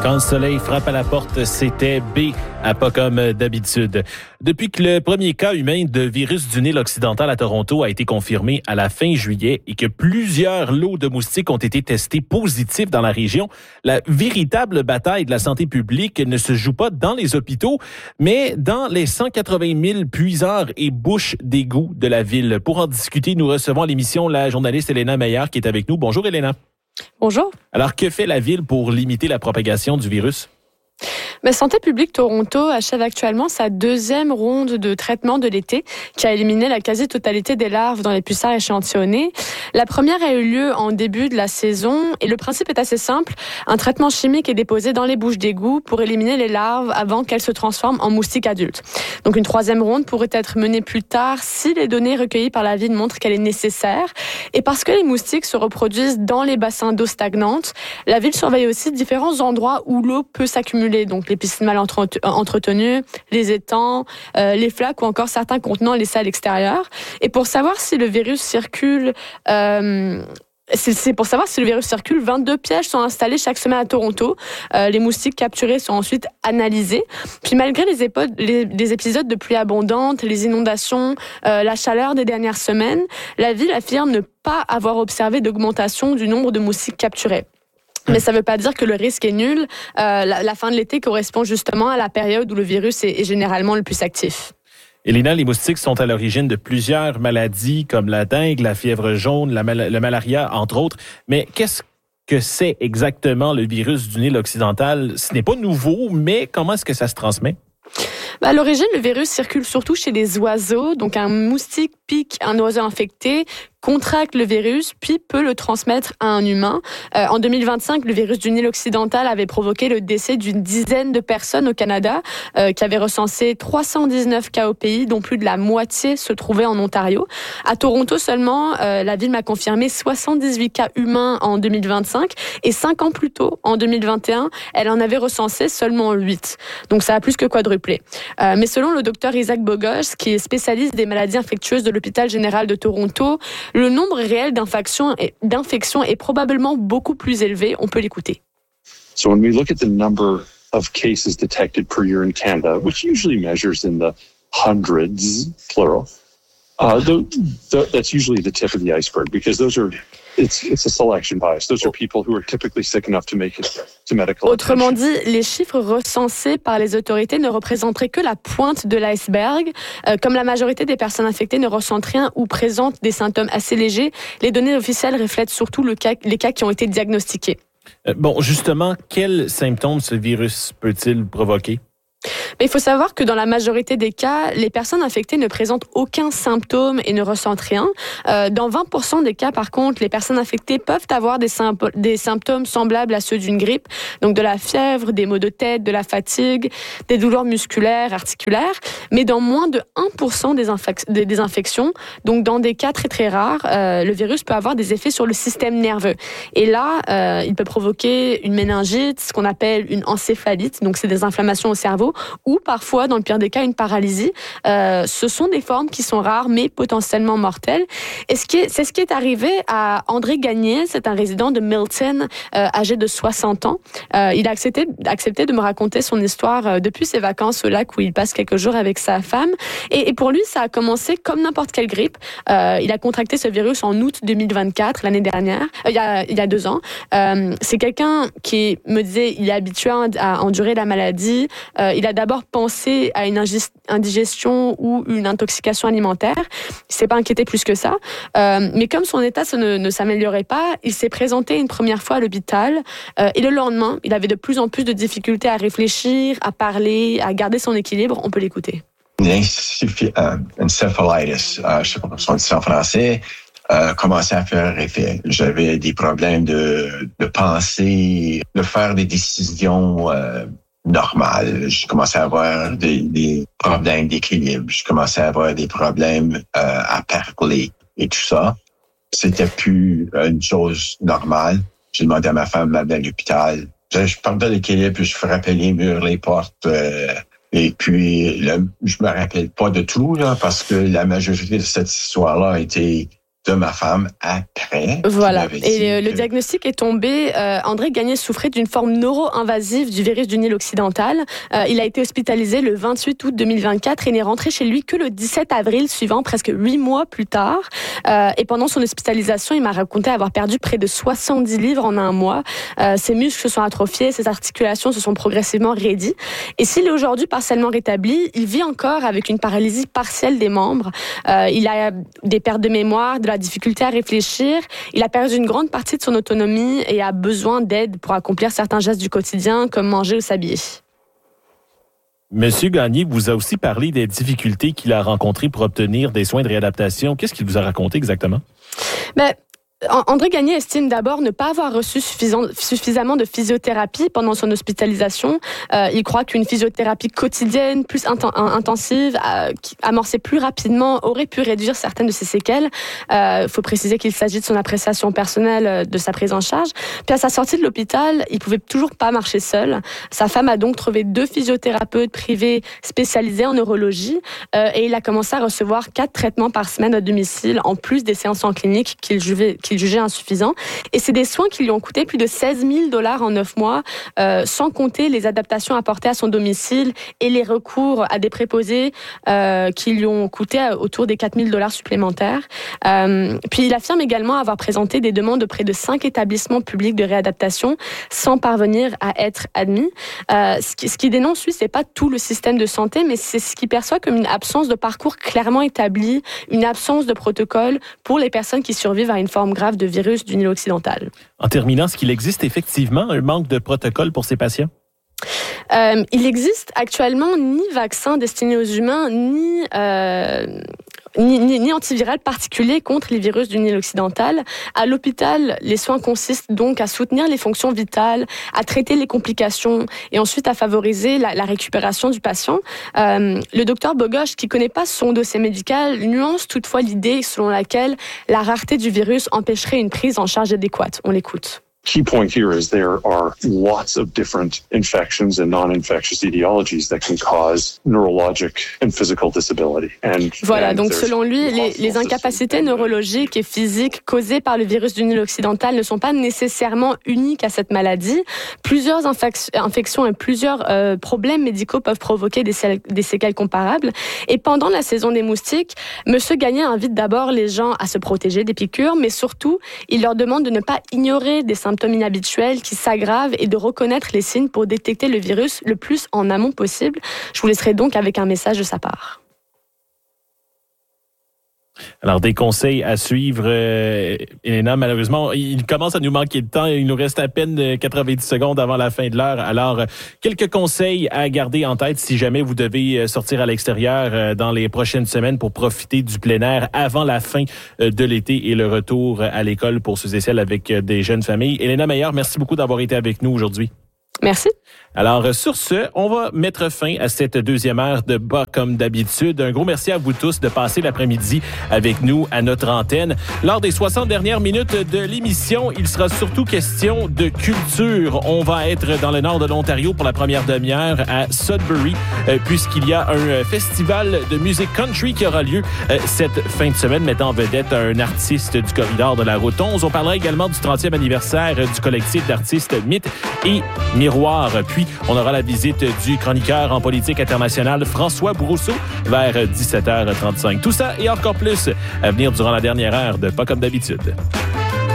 Quand le soleil frappe à la porte, c'était B, à pas comme d'habitude. Depuis que le premier cas humain de virus du Nil occidental à Toronto a été confirmé à la fin juillet et que plusieurs lots de moustiques ont été testés positifs dans la région, la véritable bataille de la santé publique ne se joue pas dans les hôpitaux, mais dans les 180 000 puiseurs et bouches d'égout de la ville. Pour en discuter, nous recevons à l'émission la journaliste Elena Meyer qui est avec nous. Bonjour Elena. Bonjour. Alors, que fait la ville pour limiter la propagation du virus? Mais Santé publique Toronto achève actuellement sa deuxième ronde de traitement de l'été qui a éliminé la quasi-totalité des larves dans les puisards échantillonnés. La première a eu lieu en début de la saison et le principe est assez simple. Un traitement chimique est déposé dans les bouches d'égout pour éliminer les larves avant qu'elles se transforment en moustiques adultes. Donc une troisième ronde pourrait être menée plus tard si les données recueillies par la ville montrent qu'elle est nécessaire. Et parce que les moustiques se reproduisent dans les bassins d'eau stagnantes, la ville surveille aussi différents endroits où l'eau peut s'accumuler. Donc les piscines mal entretenues, les étangs, les flaques ou encore certains contenants laissés à l'extérieur. Et pour savoir si le virus circule, 22 pièges sont installés chaque semaine à Toronto. Les moustiques capturés sont ensuite analysés. Puis malgré les épisodes de pluie abondante, les inondations, la chaleur des dernières semaines, la ville affirme ne pas avoir observé d'augmentation du nombre de moustiques capturés. Mais ça ne veut pas dire que le risque est nul. La fin de l'été correspond justement à la période où le virus est généralement le plus actif. Elena, les moustiques sont à l'origine de plusieurs maladies comme la dengue, la fièvre jaune, le malaria, entre autres. Mais qu'est-ce que c'est exactement le virus du Nil occidental? Ce n'est pas nouveau, mais comment est-ce que ça se transmet? À l'origine, le virus circule surtout chez les oiseaux. Donc un moustique pique un oiseau infecté, contracte le virus, puis peut le transmettre à un humain. En 2025, le virus du Nil occidental avait provoqué le décès d'une dizaine de personnes au Canada, qui avait recensé 319 cas au pays, dont plus de la moitié se trouvait en Ontario. À Toronto seulement, la ville m'a confirmé 78 cas humains en 2025, et 5 ans plus tôt, en 2021, elle en avait recensé seulement 8. Donc ça a plus que quadruplé. Mais selon le docteur Isaac Bogos, qui est spécialiste des maladies infectieuses de l'hôpital général de Toronto, le nombre réel d'infections est probablement beaucoup plus élevé. On peut l'écouter. So when we look at the number of cases detected per year in Canada, which usually measures in the hundreds, plural, that's usually the tip of the iceberg because it's a selection bias. Those are people who are typically sick enough to make it to medical attention. Autrement dit, les chiffres recensés par les autorités ne représenteraient que la pointe de l'iceberg. Comme la majorité des personnes infectées ne ressentent rien ou présentent des symptômes assez légers, les données officielles reflètent surtout les cas qui ont été diagnostiqués. Justement, quels symptômes ce virus peut-il provoquer? Mais il faut savoir que dans la majorité des cas, les personnes infectées ne présentent aucun symptôme et ne ressentent rien. Dans 20% des cas, par contre, les personnes infectées peuvent avoir des symptômes semblables à ceux d'une grippe, donc de la fièvre, des maux de tête, de la fatigue, des douleurs musculaires, articulaires. Mais dans moins de 1% des infections, donc dans des cas très très rares, le virus peut avoir des effets sur le système nerveux. Et là, il peut provoquer une méningite, ce qu'on appelle une encéphalite, donc c'est des inflammations au cerveau, ou parfois, dans le pire des cas, une paralysie. Ce sont des formes qui sont rares, mais potentiellement mortelles. Et c'est ce qui est arrivé à André Gagné, c'est un résident de Milton, âgé de 60 ans. Il a accepté de me raconter son histoire depuis ses vacances au lac où il passe quelques jours avec sa femme. Et pour lui, ça a commencé comme n'importe quelle grippe. Il a contracté ce virus en août 2024, l'année dernière, il y a 2 ans. C'est quelqu'un qui me disait il est habitué à endurer la maladie. Il a d'abord pensé à une indigestion ou une intoxication alimentaire. Il s'est pas inquiété plus que ça. Mais comme son état ne s'améliorait pas, il s'est présenté une première fois à l'hôpital. Et le lendemain, il avait de plus en plus de difficultés à réfléchir, à parler, à garder son équilibre. On peut l'écouter. Encéphalitis, je ne sais pas comment on dit ça en français, commençait à faire effet. J'avais des problèmes de pensée, de faire des décisions normales. Je commençais à avoir des problèmes d'équilibre. Je commençais à avoir des problèmes à parler et tout ça. C'était plus une chose normale. J'ai demandé à ma femme d'aller à l'hôpital. Je perdais l'équilibre, puis je frappais les murs, les portes. Et puis, je me rappelle pas de tout, là, parce que la majorité de cette histoire-là a été de ma femme après. Voilà. Et le diagnostic est tombé. André Gagné souffrait d'une forme neuro-invasive du virus du Nil occidental. Il a été hospitalisé le 28 août 2024 et n'est rentré chez lui que le 17 avril suivant, presque 8 mois plus tard. Et pendant son hospitalisation, il m'a raconté avoir perdu près de 70 livres en un mois. Ses muscles se sont atrophiés, ses articulations se sont progressivement raidies. Et s'il est aujourd'hui partiellement rétabli, il vit encore avec une paralysie partielle des membres. Il a des pertes de mémoire, de la difficulté à réfléchir. Il a perdu une grande partie de son autonomie et a besoin d'aide pour accomplir certains gestes du quotidien, comme manger ou s'habiller. Monsieur Gagné vous a aussi parlé des difficultés qu'il a rencontrées pour obtenir des soins de réadaptation. Qu'est-ce qu'il vous a raconté exactement? André Gagné estime d'abord ne pas avoir reçu suffisamment de physiothérapie pendant son hospitalisation. Il croit qu'une physiothérapie quotidienne, plus intensive, amorcée plus rapidement, aurait pu réduire certaines de ses séquelles. Faut préciser qu'il s'agit de son appréciation personnelle de sa prise en charge. Puis à sa sortie de l'hôpital, il pouvait toujours pas marcher seul. Sa femme a donc trouvé 2 physiothérapeutes privés spécialisés en neurologie et il a commencé à recevoir 4 traitements par semaine à domicile, en plus des séances en clinique qu'il jugeait insuffisants. Et c'est des soins qui lui ont coûté plus de 16 000 $ en 9 mois, sans compter les adaptations apportées à son domicile et les recours à des préposés qui lui ont coûté autour des 4 000 $ supplémentaires. Puis il affirme également avoir présenté des demandes auprès de 5 établissements publics de réadaptation sans parvenir à être admis. Ce qui dénonce, lui, c'est pas tout le système de santé, mais c'est ce qu'il perçoit comme une absence de parcours clairement établi, une absence de protocole pour les personnes qui survivent à une forme grave de virus du Nil occidental. En terminant, est-ce qu'il existe effectivement un manque de protocole pour ces patients? Il existe actuellement ni vaccin destiné aux humains, ni antiviral particulier contre les virus du Nil occidental. À l'hôpital, les soins consistent donc à soutenir les fonctions vitales, à traiter les complications et ensuite à favoriser la récupération du patient. Le docteur Bogoch, qui connaît pas son dossier médical, nuance toutefois l'idée selon laquelle la rareté du virus empêcherait une prise en charge adéquate. On l'écoute. Key point here is there are lots of different infections and non-infectious etiologies that can cause neurologic and physical disability. Voilà, donc selon lui, les incapacités neurologiques et physiques causées par le virus du Nil occidental ne sont pas nécessairement uniques à cette maladie. Plusieurs infections et plusieurs problèmes médicaux peuvent provoquer des séquelles comparables. Et pendant la saison des moustiques, Monsieur Gagné invite d'abord les gens à se protéger des piqûres, mais surtout, il leur demande de ne pas ignorer des symptômes inhabituels qui s'aggravent et de reconnaître les signes pour détecter le virus le plus en amont possible. Je vous laisserai donc avec un message de sa part. Alors, des conseils à suivre. Elena, malheureusement, il commence à nous manquer de temps. Il nous reste à peine 90 secondes avant la fin de l'heure. Alors, quelques conseils à garder en tête si jamais vous devez sortir à l'extérieur dans les prochaines semaines pour profiter du plein air avant la fin de l'été et le retour à l'école pour ceux et celles avec des jeunes familles. Elena Meilleur, merci beaucoup d'avoir été avec nous aujourd'hui. Merci. Alors, sur ce, on va mettre fin à cette deuxième heure de Bas comme d'habitude. Un gros merci à vous tous de passer l'après-midi avec nous à notre antenne. Lors des 60 dernières minutes de l'émission, il sera surtout question de culture. On va être dans le nord de l'Ontario pour la première demi-heure à Sudbury, puisqu'il y a un festival de musique country qui aura lieu cette fin de semaine, mettant en vedette un artiste du corridor de la Route 11. On parlera également du 30e anniversaire du collectif d'artistes Mythe et Miroir. Puis, on aura la visite du chroniqueur en politique internationale François Brousseau vers 17h35. Tout ça et encore plus à venir durant la dernière heure de Pas comme d'habitude.